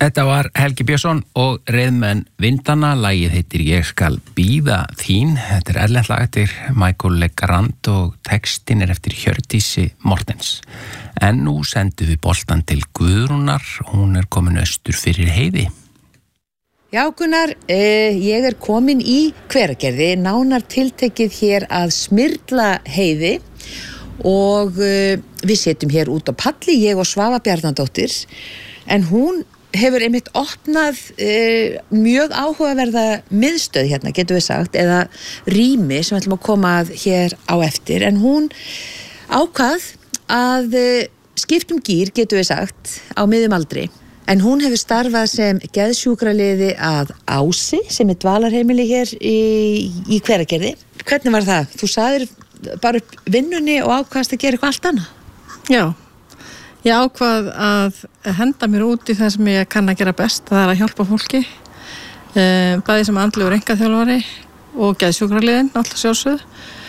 Þetta var Helgi Björnsson og Reiðmenn Vindana. Lagið heitir Ég skal bíða þín. Þetta erlent lag eftir Michael Legrand og textin eftir Hjördísi Mortens. En nú sendum við boltan til Guðrúnar. Hún komin austur fyrir Heiði. Já Gunnar, ég komin í Hveragerði, nánar tiltekið hér að Smyrla Heiði og við setjum hér út á palli, ég og Svava Bjarnadóttir, en hún hefur einmitt opnað mjög áhugaverða miðstöð hérna, getum við sagt, eða rými sem við ætlum að koma að hér á eftir, en hún ákvað að skiptum gír, getum við sagt, á miðjum aldri. En hún hefur starfað sem geðsjúkraliði að Ási, sem dvalarheimili hér í Hveragerði. Hvernig var það? Þú sagðir bara upp vinnunni og ákvaðast að gera eitthvað allt annað? Já, ég ákvað að henda mér út í það sem ég kann að gera best, það að hjálpa fólki, bæði sem andlegur einkaþjálfari og geðsjúkraliðinn, alltaf sjálfsögð,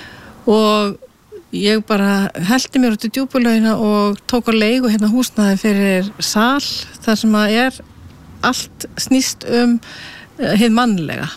og ég bara heldi mér út í Djúpulaugina og tók á leigu hérna húsnæði fyrir sal, þar sem að allt snýst hið mannlega.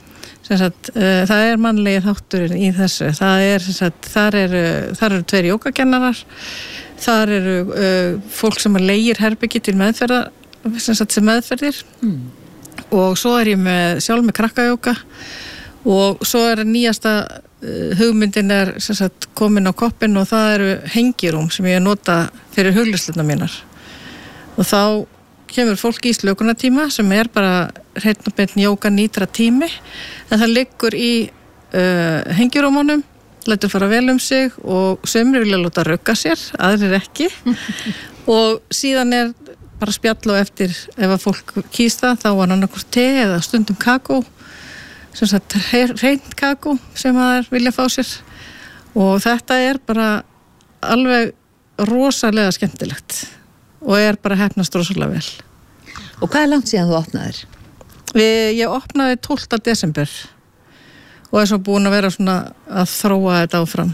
Það mannlegi þátturinn í þessu. Þar eru 2 jógakennarar, þar eru fólk sem leigir herbergi til meðferðar, sem meðferðir, og svo ég sjálf með krakkajóga, og svo nýjasta hugmyndin komin á koppinn, og það eru hengirúm sem ég nota fyrir hugleiðslurnar mínar. Og þá kemur fólk í slökunartíma sem bara hreinn og beinn jóga nýtra tími, en það liggur í hengirúmunum, lætur fara vel sig og sumir vilja láta rugga sér, aðrir ekki og síðan bara spjall og eftir ef að fólk kýs það, þá var annarkvort te eða stundum kakó, sem sagt hreint kakó sem að vilja fá sér, og þetta bara alveg rosalega skemmtilegt og bara heppnast rosalega vel. Og hvað langt síðan þú opnaðir? Ég opnaði 12. desember og svo búin að vera svona að þróa þetta áfram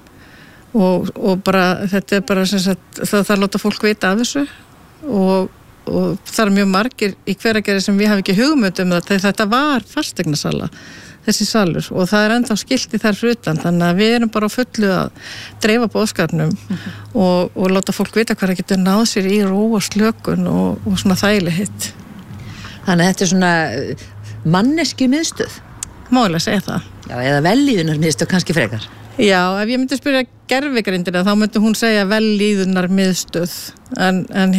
og bara, þetta bara sem sagt, það láta fólk vita af þessu og það mjög margir í Hveragerði sem við hafi ekki hugmynd þetta var fasteignasala, þessi salur, og það ennþá skilti þar fyrir utan, þannig að við bara á fullu að dreifa boðskapnum og láta fólk vita hvað það getur náð sér í ró og slökun og svona þægilegheit. Þannig að þetta svona mannesku miðstöð? Málega segja það. Já, eða vellíðunar miðstöð kannski frekar. Já, ef ég myndi spyrja gervigrindina þá myndi hún segja vellíðunar miðstöð, en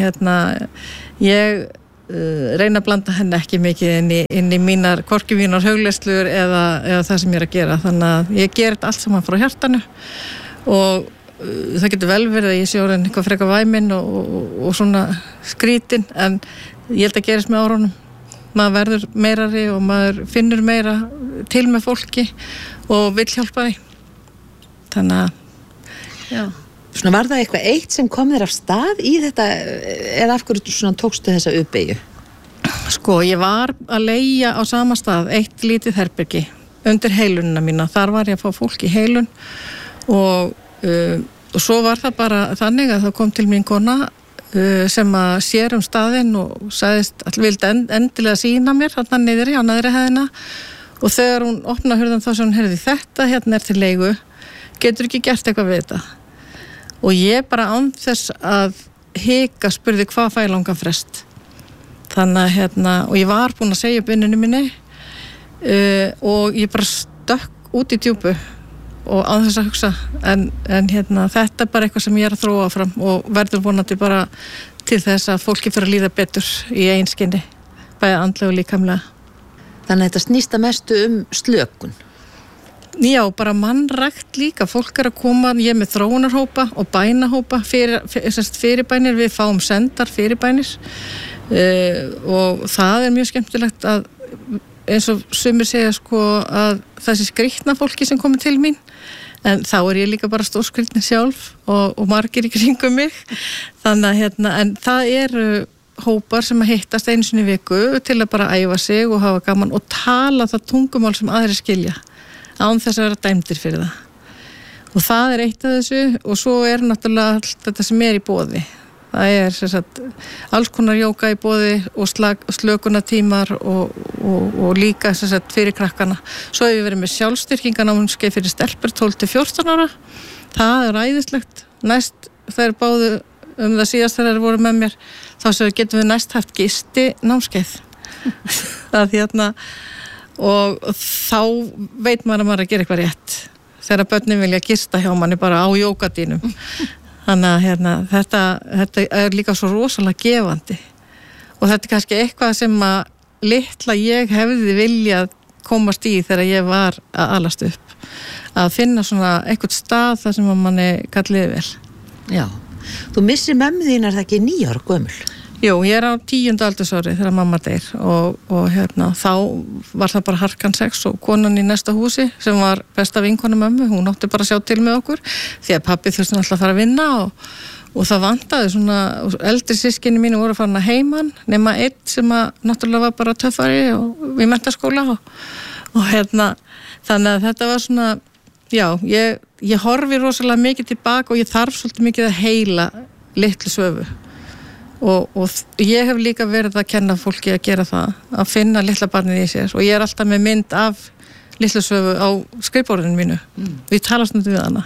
ég reyna að blanda henni ekki mikið inn í mínar hvorki mínar hugleiðslur eða það sem ég að gera, þannig að ég ger þetta allt saman frá hjartanu og það getur vel verið að ég sé orðin eitthvað frekar væminn og svona skrítin, en ég held að gerist með árunum, maður verður meirari og maður finnur meira til með fólki og vill hjálpa því, þannig að já. Svona var það eitthvað eitt sem kom þér af stað í þetta, eða af hverju svona tókstu þessa uppbyggju? Sko, ég var að leigja á sama stað eitt lítið herbergi undir heilunina mína, þar var ég að fá fólk í heilun og svo var það bara þannig að það kom til mín kona sem að sér staðinn og sagðist að vildi endilega sýna mér þarna niðri á neðri hæðina, og þegar hún opnaði hurðan þá sem hún heyrði þetta hérna til leigu, getur ekki gert eitthvað við þetta? Og ég bara án þess að hika spurði hvað fæ langan frest. Þannig að og ég var búin að segja upp vinnunni minni og ég bara stökk út í djúpu og án þess að hugsa, en þetta bara eitthvað sem ég að þróa fram og verður vonandi bara til þess að fólki fyrir að líða betur í einskinni, bæði andlega og líkamlega. Þannig að þetta snýst að mestu slökun? Já, bara mannrækt líka, fólk að koma, ég með þróunarhópa og bænahópa, fyrirbænir, við fáum sendar fyrirbænir og það mjög skemmtilegt að eins og sumir segja sko að þessi skrýtna fólki sem komið til mín, en þá ég líka bara stórskrýtni sjálf og margir í kringum mig, þannig að en það hópar sem að hittast einu sinni í viku til að bara æfa sig og hafa gaman og tala það tungumál sem aðrir skilja, án þess að vera dæmdir fyrir það. Og það eitt af þessu, og svo náttúrulega allt þetta sem í boði. Það sem sagt alls konar jóga í boði og slökunartímar og líka sem sagt fyrir krakkana. Svo hefur við verið með sjálfstyrkinganámskeið fyrir stelpur 12-14 ára. Það æðislegt. Næst þær báðu það síðast þegar þær voru með mér, þá getum við næst haft gisti námskeið. Og þá veit maður að maður að gera eitthvað rétt. Þegar börnin vilja gista hjá manni bara á jógadínum. Þannig að þetta líka svo rosalega gefandi. Og þetta kannski eitthvað sem að litla ég hefði viljað komast í þegar ég var að alast upp. Að finna svona eitthvað stað þar sem að manni kalliði vel. Já. Þú missir mömmu þín það ekki 9 ára gömul? Jú, ég á 10. aldursári þegar mamma deyr og þá var það bara harkan 6 og konan í næsta húsi sem var besta vinkona mömmu, hún átti bara að sjá til með okkur því að pabbi þurfti alltaf að fara að vinna og það vantaði svona, eldri systkini mínu voru farin að heiman nema einn sem að náttúrulega var bara töffari og við menntaskóla og þannig að þetta var svona, já, ég horfi rosalega mikið tilbaka og ég þarf svolítið mikið að heila litlu Svövu. Og ég hef líka verið að kenna fólki að gera það, að finna litla barnið í sér og ég alltaf með mynd af litlu Svövu á skrifborðinu mínu. Við talast við hana.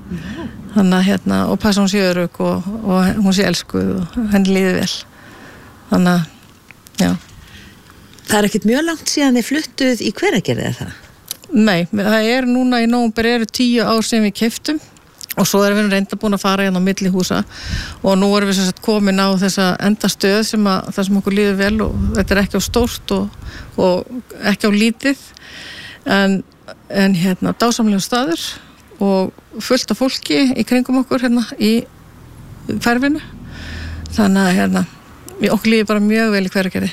Þannig og passa hún sé örugg og hún sé elskuð og henni líði vel. Þannig að, já. Það ekkert mjög langt síðan þið fluttuð í Hveragerði eða það? Nei, það núna í nóvember 10 ár sem við keyptum. Og svo við reynda búin að fara hérna á milli húsa og nú við sem sagt komin á þessa endastöð það sem okkur líður vel og þetta ekki á stórt og ekki á lítið en dásamlegur staður og fullt af fólki í kringum okkur í hverfinu þannig að okkur líður bara mjög vel í Hveragerði.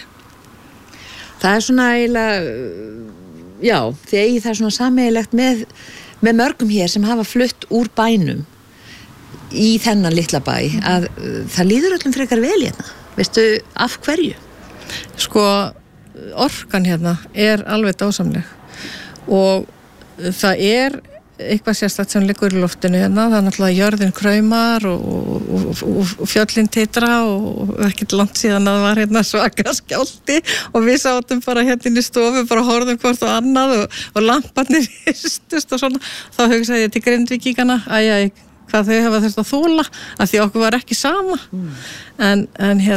Það svona eiginlega, já, þið eigið það svona sameiginlegt með mörgum hér sem hafa flutt úr bænum í þennan litla bæ að það líður öllum frekar vel hérna. Veistu af hverju? Sko, orkan hérna alveg dásamleg og það eitthvað sérstakt sem liggur í loftinu hérna, það náttúrulega jörðin kraumar og fjöllin titra og ekkert langt síðan að það var hérna svaka skjálfti og við sátum bara hérna inn í stofu, bara horfðum hvort og annað og lamparnir hristust og svona, þá hugsaði ég til Grindvíkingana, hvað þau hafa þurft að þola, af því okkur var ekki sama en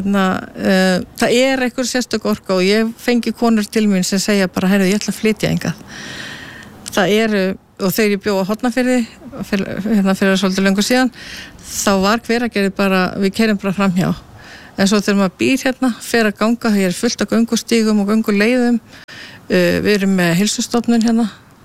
það einhver sérstök orka og ég fengi konur til mín sem segja bara, heyrðu, ég ætla að flytja hingað. Það og þegar ég bjó á Hornafirði fyrir svolítið löngu síðan þá var Hveragerði bara, við keyrum bara framhjá en svo þegar maður býr hérna fer að ganga, það fullt af göngustígum og gönguleiðum við erum með heilsustofnun hérna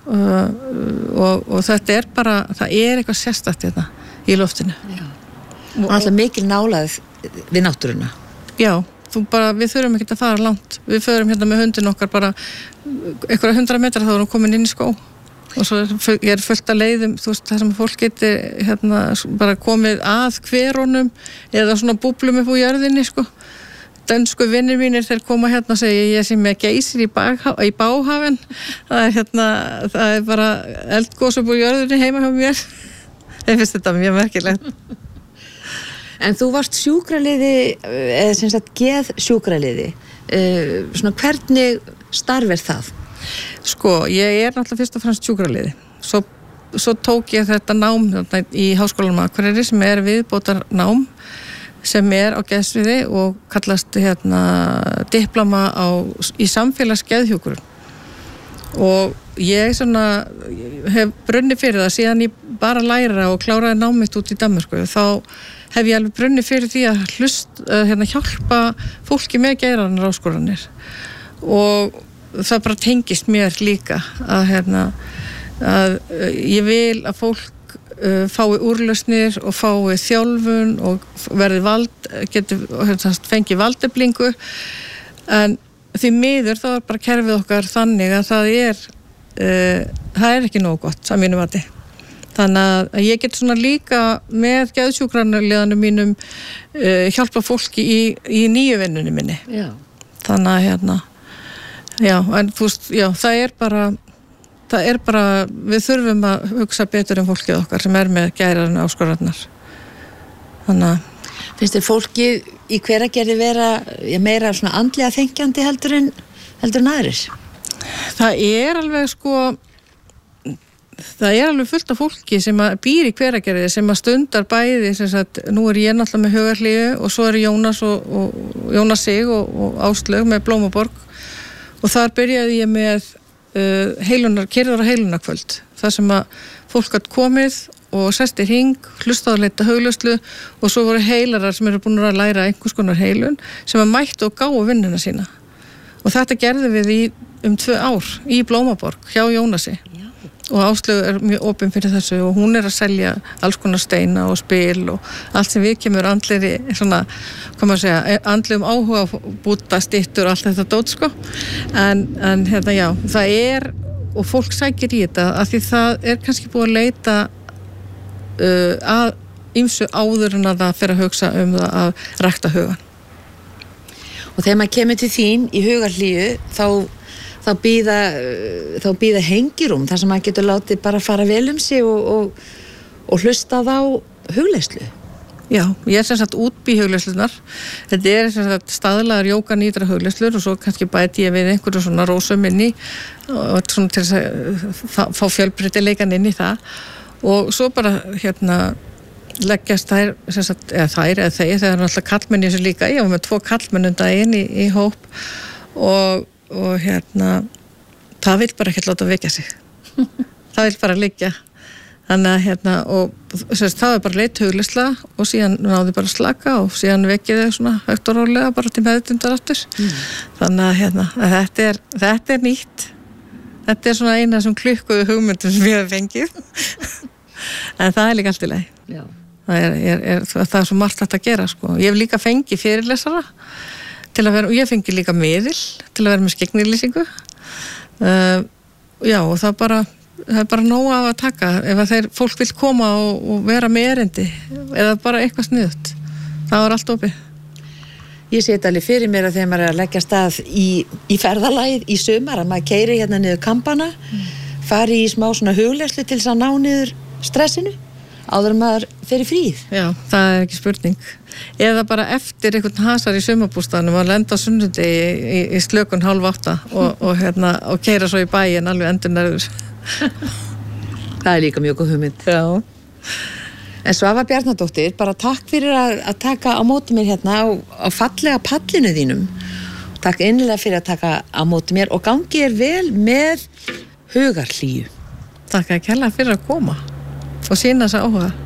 og þetta bara, það eitthvað sérstakt hérna í loftinu. Og alltaf mikil nálægð við náttúruna. Já, við þurfum ekki að fara langt, við förum hérna með hundin okkar bara einhverja 100 metra þá erum komin inn í skóg og svo fullt af leiðum, þú veist, það sem fólk geti bara komið að hverunum eða svona búblum upp á jörðinni, sko. Dönsku vinnir mínir, þeir koma hérna og segja ég sé með geysir í Báhafinn. Það bara eldgos upp á jörðinni heima hjá mér. Ég finnst þetta mjög merkilegt. En þú varst sjúkraliði, eða sem sagt geðsjúkraliði. Svona hvernig starf það? Sko, ég náttúrulega fyrst og fremst sjúkraliði. Svo tók ég þetta nám í Háskólanum á Akureyri sem viðbótar nám sem á geðsviði og kallast diplóma í samfélagsgeðhjúkrun. Og ég hef brunnið fyrir það síðan ég bara læra og kláraði nám mitt út í Danmörku. Þá hef ég alveg brunnið fyrir því að hjálpa fólki með geðrænar áskoranir. Og það bara tengist mér líka að ég vil að fólk fái úrlausnir og fái þjálfun og geti fengið valdeflingu en því miður þá bara kerfið okkar þannig að það ekki nógu gott að mínu mati. Þannig að ég get svona líka með geðsjúkraliðanum mínum hjálpa fólki í nýju vinnunni minni. Já. Þannig að já, en þú veist, já, það bara, við þurfum að hugsa betur fólkið okkar sem með geðrænar áskoranir. Þannig að Finnst þér fólkið í Hveragerði vera meira svona andlega þengjandi heldur en aðrir? Það er alveg fullt af fólki sem býr í Hveragerði sem stundar bæði, sem sagt, nú ég náttúrulega með Hugarhlíu og svo Jónas og Jónas Sig og Áslaug með Blómaborg og þar byrjaði ég með kyrrðar og heilunarkvöld, þar sem að fólk hatt komið og sest í hring, hlustað að leita huglauslu og svo voru heilarar sem eru búin að læra einhvers konar heilun sem að mættu og gáu vinnuna sína og þetta gerðum við í 2 ár í Blómaborg hjá Jónasi og Áslaug mjög opin fyrir þessu og hún að selja alls konar steina og spil og allt sem við kemur andlegri svona, hvað maður segja, andlegum áhuga búta, styttur og allt þetta dót sko en hérna já, það og fólk sækir í þetta af því það kannski búið að leita að ýmsu áður en að það fer að hugsa það að rækta hugan. Og þegar maður kemur til þín í Hugarhlíu þá býða hengirum þar sem maður getur látið bara fara vel sig og hlustað á hugleyslu. Já, ég sem sagt útbý hugleyslunar. Þetta sem sagt staðlaðar jóga nýtra hugleyslur og svo kannski bæti ég við einhverju svona rósum inn í og svona til þess að fá fjölbreytileikan inn í það og svo bara leggjast þær sem sagt, eða þeir það alltaf kallmenn í þessu líka, ég var með 2 kallmenn daginn í hóp og það vill bara ekki láta vekja sig það vill bara liggja þannig að og það bara leitt hugleysla og síðan náði bara slaka og síðan vekja þau svona högt og rólega bara til meðvitundar aftur þannig að þetta nýtt þetta svona eina sem klukkuðu hugmyndum sem ég hef fengið en það líka allt í lagi það svo margt hægt að gera sko. Ég hef líka fengið fyrirlesara til að vera, og ég fengi líka miðil til að vera með skeggnilýsingu já og það er bara nóg af að taka ef að fólk vil koma og vera með erindi eða bara eitthvað sniðugt það var allt opið. Ég sé þetta alveg fyrir mér að þegar maður að leggja stað í ferðalagið í sumar að maður keyri hérna niður kampana fari í smá svona hugleyslu til þess að ná niður stressinu áður en maður fer í fríð. Já, það er ekki spurning. Eða bara eftir einhvern hasar í sumarbústaðnum að lenda á sunnudegi í slökun 7:30 og keyra svo í bæinn alveg endurnærður. Það er líka mjög góð hugmynd. Já. En Svava Bjarnadóttir, bara takk fyrir að taka á móti mér hérna á fallega pallinu þínum. Takk innilega fyrir að taka á móti mér og gangi vel með Hugarhlíu. Takk að kærlega fyrir að koma og sýna þessa áhuga.